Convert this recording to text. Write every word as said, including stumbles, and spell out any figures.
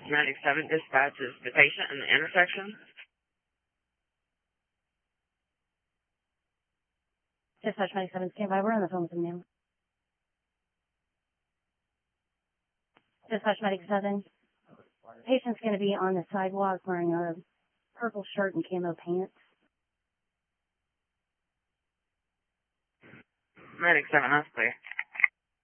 Medic seven dispatches the patient in the intersection. Dispatch Medic seven, stand by. We're on the phone with them now. Dispatch Medic seven, patient's going to be on the sidewalk wearing a purple shirt and camo pants. Medic seven, that's clear.